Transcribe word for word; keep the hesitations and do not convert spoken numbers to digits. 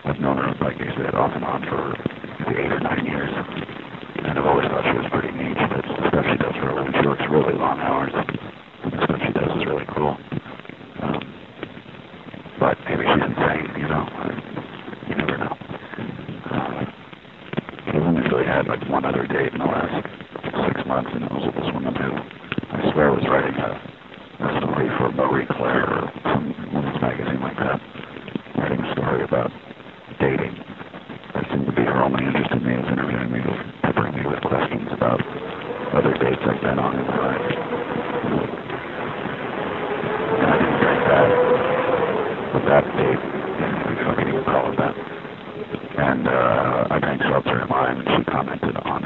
I've known her, like I said, off and on for maybe eight or nine years. And I've always thought she was pretty neat. That's the stuff she does for a living. She works really long hours. And the stuff she does is really cool. Um, but maybe she's insane, you know. You never know. Uh, I've only really had like one other date in the last six months, and it was with this woman who I swear was writing a, a story for Marie Claire or some women's magazine like that, writing a story about dating. That seemed to be her only interest in me, was interviewing me, with, peppering me with questions about other dates I've been on in my life. And I didn't drink that. But that date, if I can even call it that. And uh, I drank seltzer in mine, and she commented on